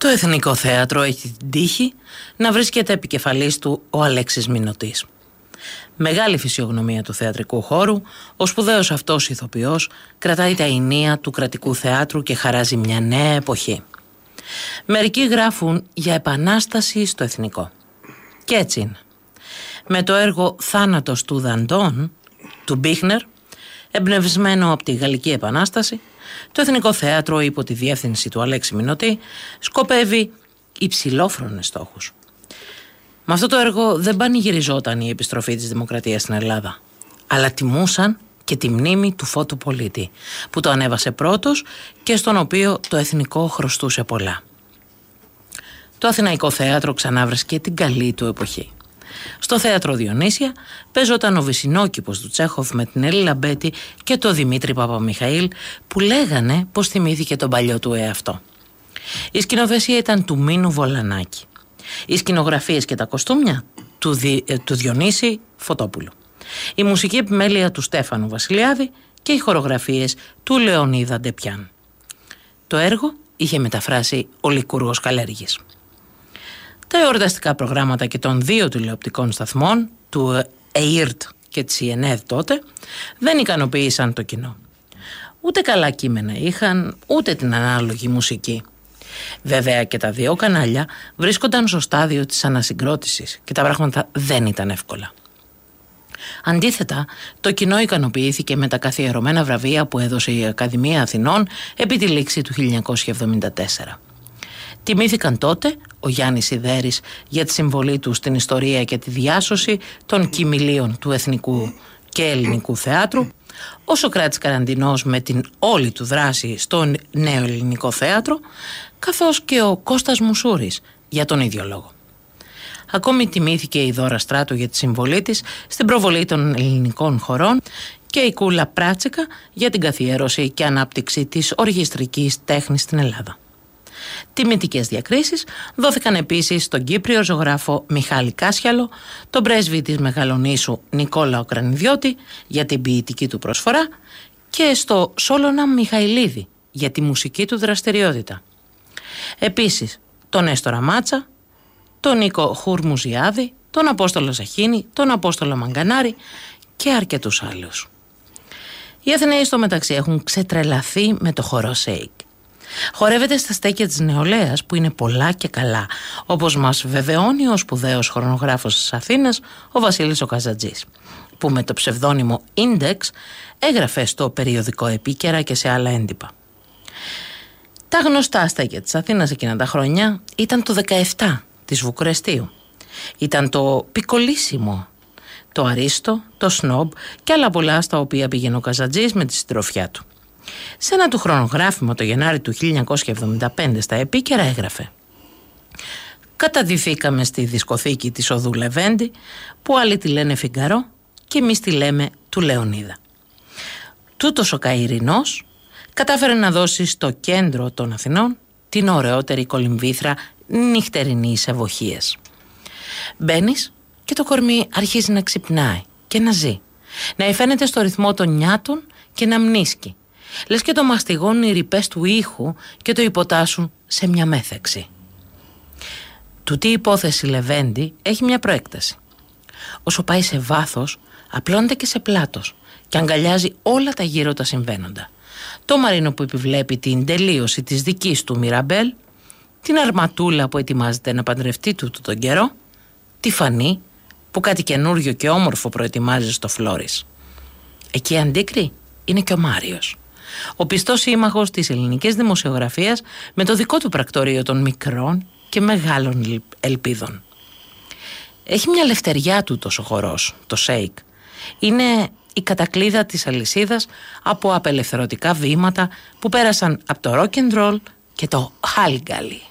Το Εθνικό Θέατρο έχει την τύχη να βρίσκεται επικεφαλής του ο Αλέξης Μινωτής. Μεγάλη φυσιογνωμία του θεατρικού χώρου, ο σπουδαίος αυτός ηθοποιός κρατάει τα ηνία του κρατικού θεάτρου και χαράζει μια νέα εποχή. Μερικοί γράφουν για επανάσταση στο εθνικό. Και έτσι είναι. Με το έργο «Θάνατος του Δαντών» του Μπίχνερ, εμπνευσμένο από τη Γαλλική Επανάσταση, το Εθνικό Θέατρο υπό τη διεύθυνση του Αλέξη Μινωτή σκοπεύει υψηλόφρονες στόχους. Με αυτό το έργο δεν πανηγυριζόταν η επιστροφή της δημοκρατίας στην Ελλάδα, αλλά τιμούσαν και τη μνήμη του Φώτου Πολίτη, που το ανέβασε πρώτος και στον οποίο το εθνικό χρωστούσε πολλά. Το Αθηναϊκό Θέατρο ξανάβρεσκε την καλή του εποχή. Στο Θέατρο Διονύσια παίζονταν ο Βυσσινόκηπος του Τσέχοφ με την Έλλη Λαμπέτη και το Δημήτρη Παπαμιχαήλ, που λέγανε πως θυμήθηκε τον παλιό του εαυτό. Η σκηνοθεσία ήταν του Μίνου Βολανάκη. Οι σκηνογραφίες και τα κοστούμια του Διονύση Φωτόπουλου. Η μουσική επιμέλεια του Στέφανου Βασιλιάδη και οι χορογραφίες του Λεωνίδα Ντεπιάν. Το έργο είχε μεταφράσει ο Λικούργος Καλέργης. Τα εορταστικά προγράμματα και των δύο τηλεοπτικών σταθμών, του ΕΙΡΤ και της ΙΕΝΕΔ τότε, δεν ικανοποίησαν το κοινό. Ούτε καλά κείμενα είχαν, ούτε την ανάλογη μουσική. Βέβαια και τα δύο κανάλια βρίσκονταν στο στάδιο της ανασυγκρότησης και τα πράγματα δεν ήταν εύκολα. Αντίθετα, το κοινό ικανοποιήθηκε με τα καθιερωμένα βραβεία που έδωσε η Ακαδημία Αθηνών επί τη λήξη του 1974. Τιμήθηκαν τότε ο Γιάννης Σιδέρης για τη συμβολή του στην ιστορία και τη διάσωση των κοιμηλίων του εθνικού και ελληνικού θεάτρου, ο Σωκράτης Καραντινός με την όλη του δράση στο νέο ελληνικό θέατρο, καθώς και ο Κώστας Μουσούρης για τον ίδιο λόγο. Ακόμη τιμήθηκε η Δώρα Στράτου για τη συμβολή της στην προβολή των ελληνικών χωρών και η Κούλα Πράτσικα για την καθιέρωση και ανάπτυξη της οργιστρικής τέχνης στην Ελλάδα. Τιμητικές διακρίσεις δόθηκαν επίσης στον Κύπριο ζωγράφο Μιχάλη Κάσιαλο, τον πρέσβη της Μεγαλονήσου Νικόλαο Κρανιδιώτη για την ποιητική του προσφορά και στο Σόλωνα Μιχαηλίδη για τη μουσική του δραστηριότητα. Επίσης τον Έστορα Μάτσα, τον Νίκο Χουρμουζιάδη, τον Απόστολο Ζαχίνη, τον Απόστολο Μαγκανάρη και αρκετούς άλλους. Οι Αθηναίοι στο μεταξύ έχουν ξετρελαθεί με το χορό ΣΕΙΚ. Χορεύεται στα στέκια της νεολαίας που είναι πολλά και καλά, όπως μας βεβαιώνει ο σπουδαίος χρονογράφος της Αθήνας, ο Βασίλης ο Καζατζής, που με το ψευδόνυμο Index έγραφε στο περιοδικό Επίκαιρα και σε άλλα έντυπα. Τα γνωστά στέκια της Αθήνας εκείνα τα χρόνια ήταν το 17 της Βουκουρεστίου. Ήταν το Πικολίσιμο, το Αρίστο, το Σνόμπ και άλλα πολλά στα οποία πήγαινε ο Καζατζής με τη συντροφιά του. Σε ένα του χρονογράφημα το Γενάρη του 1975 στα Επίκαιρα έγραφε: «Καταδυθήκαμε στη δισκοθήκη της Οδού Λεβέντη, που άλλοι τη λένε Φιγκαρό και εμείς τη λέμε του Λεωνίδα. Τούτος ο Καηρινός κατάφερε να δώσει στο κέντρο των Αθηνών την ωραιότερη κολυμβήθρα νυχτερινής ευοχίας. Μπαίνεις και το κορμί αρχίζει να ξυπνάει και να ζει, να υφαίνεται στο ρυθμό των νιάτων και να μνίσκει. Λες και το μαστιγώνουν οι ρηπές του ήχου και το υποτάσσουν σε μια μέθεξη». Τούτη η υπόθεση Λεβέντη έχει μια προέκταση. Όσο πάει σε βάθος, απλώνεται και σε πλάτος και αγκαλιάζει όλα τα γύρω τα συμβαίνοντα. Το Μαρίνο που επιβλέπει την τελείωση της δικής του Μιραμπέλ, την Αρματούλα που ετοιμάζεται να παντρευτεί του τον καιρό, τη Φανή που κάτι καινούριο και όμορφο προετοιμάζει στο Φλόρις. Εκεί αντίκρι είναι και ο Μάριος, ο πιστός σύμμαχος της ελληνικής δημοσιογραφίας με το δικό του πρακτορείο των μικρών και μεγάλων ελπίδων. Έχει μια λευτεριά του τόσο χορός, το ΣΕΙΚ. Είναι η κατακλείδα της αλυσίδας από απελευθερωτικά βήματα που πέρασαν από το rock and roll και το χάλιγκάλι.